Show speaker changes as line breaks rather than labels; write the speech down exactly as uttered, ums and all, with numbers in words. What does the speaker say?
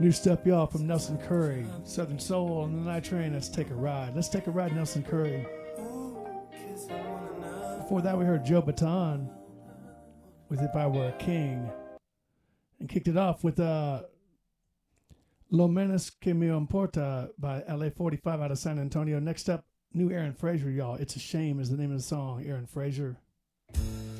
New stuff, y'all, from Nelson Curry, Southern Soul on the Night Train. Let's take a ride. Let's take a ride, Nelson Curry. Before that, we heard Joe Baton with If I Were a King. And kicked it off with uh, Lo Menos Que Me Importa by L A forty-five out of San Antonio. Next up, new Aaron Fraser, y'all. It's a Shame is the name of the song, Aaron Fraser.